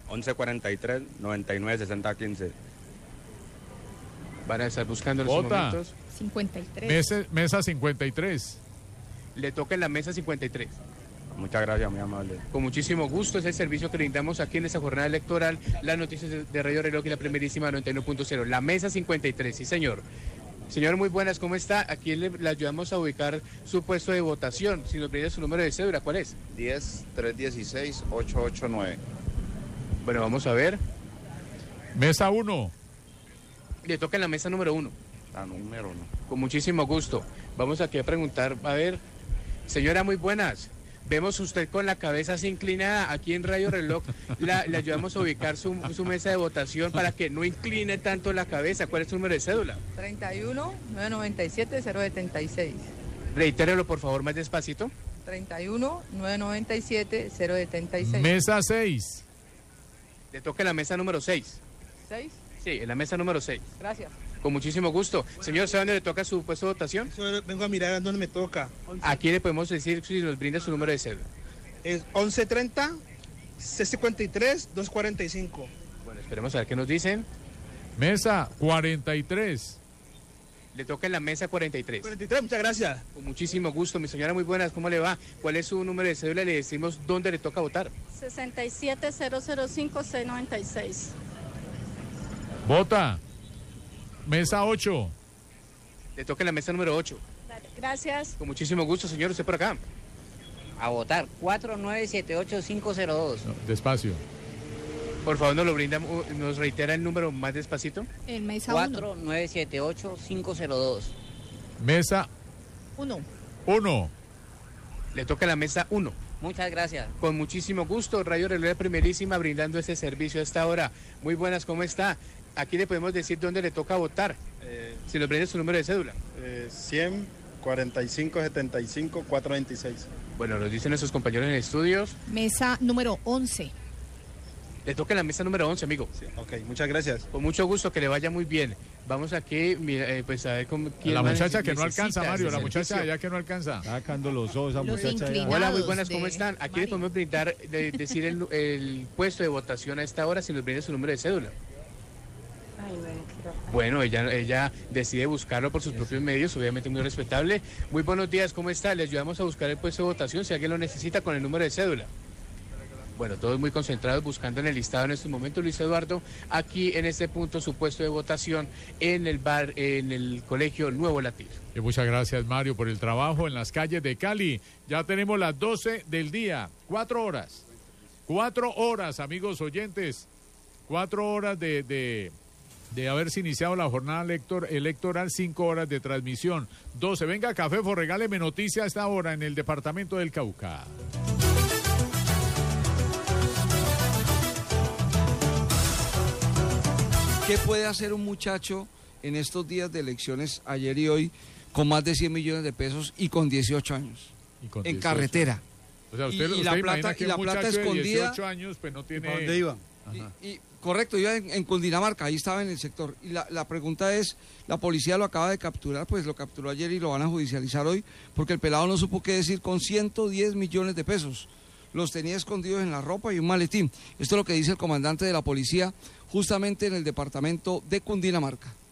1143-996015. Van a estar buscando en los momentos. 53. Mesa 53. Le toca en la mesa 53. Muchas gracias, muy amable. Con muchísimo gusto, es el servicio que brindamos aquí en esta jornada electoral, las noticias de Radio Reloj y la primerísima 91.0. La mesa 53, sí señor. Señor, muy buenas, ¿cómo está? Aquí le ayudamos a ubicar su puesto de votación. Si nos brinda su número de cédula, ¿cuál es? 10-316-889. Bueno, vamos a ver. Mesa 1. Le toca en la mesa número 1. La número 1. Con muchísimo gusto. Vamos aquí a preguntar, a ver. Señora, muy buenas. Vemos usted con la cabeza así inclinada aquí en Radio Reloj. Le ayudamos a ubicar su mesa de votación para que no incline tanto la cabeza. ¿Cuál es su número de cédula? 31-997-076. Reitérelo, por favor, más despacito. 31-997-076. Mesa 6. Le toca en la mesa número 6. ¿6? Sí, en la mesa número 6. Gracias. Con muchísimo gusto. Señor, ¿sabe dónde le toca su puesto de votación? Vengo a mirar a dónde me toca. Aquí le podemos decir si nos brinda su número de cédula. Es 1130 C53 245. Bueno, esperemos a ver qué nos dicen. Mesa 43. Le toca en la mesa 43. 43, muchas gracias. Con muchísimo gusto, mi señora, muy buenas, ¿cómo le va? ¿Cuál es su número de cédula? Le decimos dónde le toca votar. 67005-696. Vota. Mesa 8. Le toca en la mesa número 8. Gracias. Con muchísimo gusto, señor, usted por acá. A votar, 4978502. No, despacio. Por favor, nos reitera el número más despacito. En mesa 1. 4978502. Mesa 1. 1. Le toca en la mesa 1. Muchas gracias. Con muchísimo gusto, Radio Reloj Primerísima brindando ese servicio a esta hora. Muy buenas, ¿cómo está? Aquí le podemos decir dónde le toca votar. Si nos brinda su número de cédula. 100 45 75 426. Bueno, nos dicen nuestros compañeros en estudios. Mesa número 11. Le toca en la mesa número 11, amigo. Sí, ok, muchas gracias. Con mucho gusto, que le vaya muy bien. Vamos aquí, pues a ver quién La más muchacha que no necesita alcanza, Mario, ese la muchacha servicio. allá que no alcanza. Sacando los ojos a Los muchacha. inclinados. Hola, muy buenas, ¿cómo de están? Aquí Mario. le podemos brindar, decir el puesto de votación a esta hora, si nos brinda su número de cédula. Bueno, ella decide buscarlo por sus propios medios, obviamente muy respetable. Muy buenos días, ¿cómo está? Le ayudamos a buscar el puesto de votación si alguien lo necesita con el número de cédula. Bueno, todos muy concentrados buscando en el listado en este momento, Luis Eduardo, aquí en este punto su puesto de votación en el bar, en el Colegio Nuevo Latir. Y muchas gracias, Mario, por el trabajo en las calles de Cali. Ya tenemos las 12 del día, 4 horas. 4 horas, amigos oyentes. 4 horas de haberse iniciado la jornada electoral, 5 horas de transmisión. 12. Venga, Cafefo, regáleme noticia a esta hora en el departamento del Cauca. ¿Qué puede hacer un muchacho en estos días de elecciones, ayer y hoy, con más de 100 millones de pesos y con 18 años? En carretera. O sea, usted la plata, que y la un plata muchacho de escondida. 18 años, pues no tiene... ¿Para dónde iba? Correcto, iba en Cundinamarca, ahí estaba en el sector. Y la pregunta es, la policía lo acaba de capturar, pues lo capturó ayer y lo van a judicializar hoy, porque el pelado no supo qué decir con 110 millones de pesos. Los tenía escondidos en la ropa y un maletín. Esto es lo que dice el comandante de la policía justamente en el departamento de Cundinamarca.